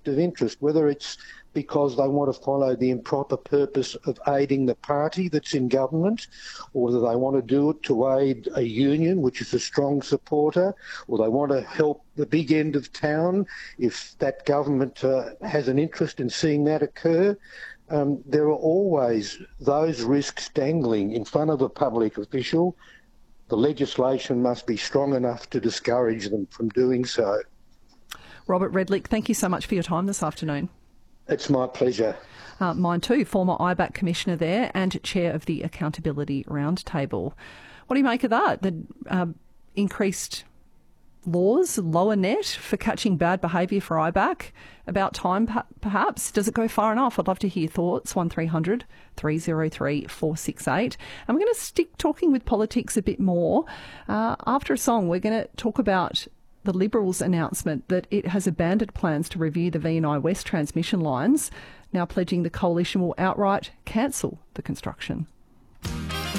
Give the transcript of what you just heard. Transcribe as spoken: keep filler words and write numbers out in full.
of interest, whether it's because they want to follow the improper purpose of aiding the party that's in government, or whether they want to do it to aid a union, which is a strong supporter, or they want to help the big end of town if that government uh, has an interest in seeing that occur. Um, there are always those risks dangling in front of a public official. The legislation must be strong enough to discourage them from doing so. Robert Redlich, thank you so much for your time this afternoon. It's my pleasure. Uh, mine too, former I B A C Commissioner there and Chair of the Accountability Roundtable. What do you make of that? The uh, increased laws, lower net for catching bad behaviour for I B A C? About time, perhaps? Does it go far enough? I'd love to hear thoughts. one three hundred three oh three four six eight. And we're going to stick talking with politics a bit more. Uh, after a song, we're going to talk about the Liberals' announcement that it has abandoned plans to review the V and I West transmission lines, now pledging the coalition will outright cancel the construction.